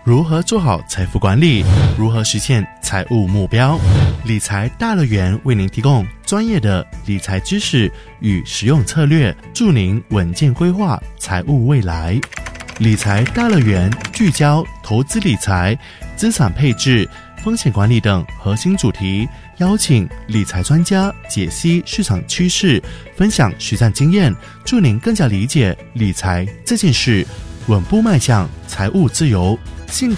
如何做好财富管理，如何实现财务目标。理财大乐园为您提供专业的理财知识与实用策略，助您稳健规划财务未来。理财大乐园聚焦投资理财、资产配置、风险管理等核心主题，邀请理财专家解析市场趋势，分享实战经验，助您更加理解理财这件事，稳步迈向财务自由。现